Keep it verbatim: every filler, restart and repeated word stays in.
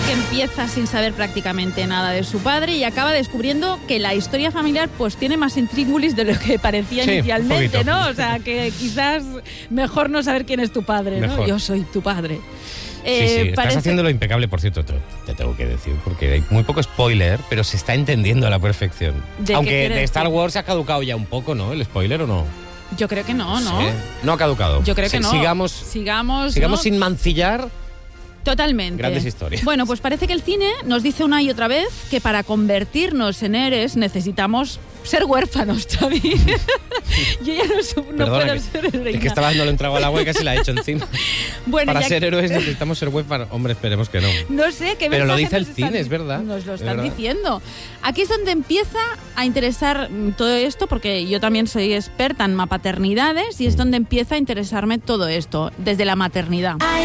que empieza sin saber prácticamente nada de su padre y acaba descubriendo que la historia familiar pues tiene más intríngulis de lo que parecía sí, inicialmente, ¿no? O sea, que quizás mejor no saber quién es tu padre, ¿no? Mejor. Yo soy tu padre. Eh, sí, sí, estás parece... haciéndolo impecable, por cierto, te, te tengo que decir, porque hay muy poco spoiler, pero se está entendiendo a la perfección. ¿De Aunque de Star decir? Wars ha caducado ya un poco, ¿no? ¿El spoiler o no? Yo creo que no, ¿no? Sí. No ha caducado. Yo creo que sí, no. Sigamos, sigamos, sigamos ¿no? sin mancillar. Totalmente. Grandes historias. Bueno, pues parece que el cine nos dice una y otra vez que para convertirnos en héroes necesitamos ser huérfanos, Xavi. Yo ya no, su- no Perdona, puedo que, ser heroína. es que estaba dándole un trago al agua y casi la he hecho encima. Bueno, Para ya ser que- héroes necesitamos ser huérfanos. Hombre, esperemos que no. No sé qué Pero lo mensaje dice el nos están- cine, es verdad. Nos lo Es están verdad. diciendo. Aquí es donde empieza a interesar mm, todo esto, porque yo también soy experta en mapaternidades y es donde empieza a interesarme todo esto, desde la maternidad.